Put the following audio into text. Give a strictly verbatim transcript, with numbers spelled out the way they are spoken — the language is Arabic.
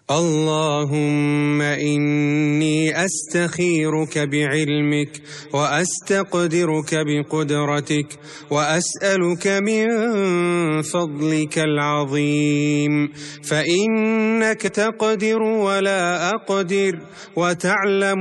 اللهم إني أستخيرك بعلمك وأستقدرك بقدرتك وأسألك من فضلك العظيم، فإنك تقدر ولا أقدر وتعلم